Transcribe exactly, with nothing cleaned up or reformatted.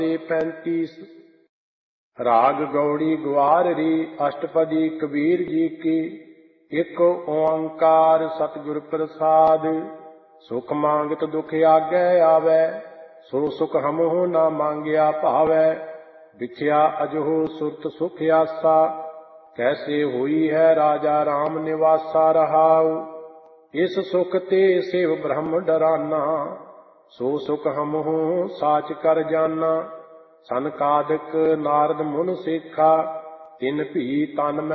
पैंतीस। राग गौड़ी ग्वार री अष्टपदी कबीर जी की। एक ओंकार सतगुर प्रसाद। सुख मांगत दुख आगे आवे, सो सुख हमहु ना मांगिया भावै। बिछया अजहु सुरत सुख आसा, कैसे हुई है राजा राम निवासा रहाउ। इस सुख ते शिव ब्रह्म डराना, सो सुख हमहु साच कर जाना। सनकादिक नारद मुन सिखा, तिन भी तन